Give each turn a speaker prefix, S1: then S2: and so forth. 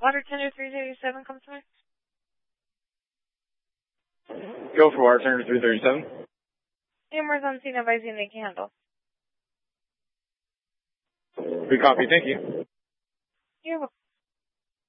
S1: Water tender 337 comes through.
S2: Go for water tender 337.
S1: Cameras on scene advising they can handle.
S2: Good copy, thank you.